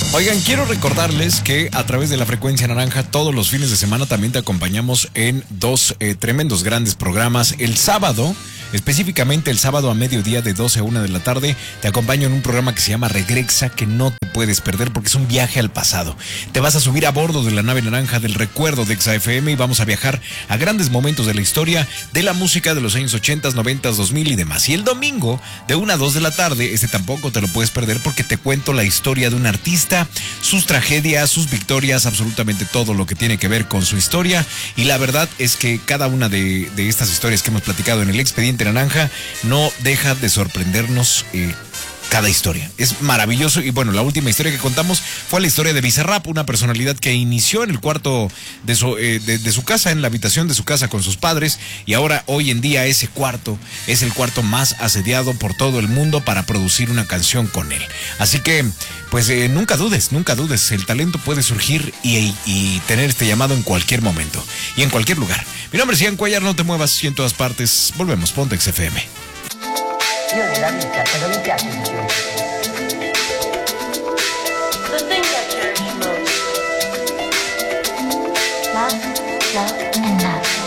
Oigan, quiero recordarles que a través de la frecuencia naranja todos los fines de semana también te acompañamos en dos tremendos grandes programas. El sábado, específicamente el sábado a mediodía de 12 a 1 de la tarde, te acompaño en un programa que se llama Regrexa, que no te puedes perder porque es un viaje al pasado. Te vas a subir a bordo de la nave naranja del recuerdo de Exa FM y vamos a viajar a grandes momentos de la historia de la música de los años 80, 90, 2000 y demás. Y el domingo de 1 a 2 de la tarde, tampoco te lo puedes perder porque te cuento la historia de un artista, sus tragedias, sus victorias, absolutamente todo lo que tiene que ver con su historia. Y la verdad es que cada una de estas historias que hemos platicado en el Expediente Naranja no deja de sorprendernos cada historia. Es maravilloso. Y bueno, la última historia que contamos fue la historia de Bizarrap, una personalidad que inició en el cuarto de su casa, en la habitación de su casa con sus padres, y ahora hoy en día ese cuarto es el cuarto más asediado por todo el mundo para producir una canción con él. Así que pues nunca dudes, el talento puede surgir y tener este llamado en cualquier momento y en cualquier lugar. Mi nombre es Ian Cuellar, no te muevas, y en todas partes volvemos. Ponte XFM. Io nella vita, se non mi piace il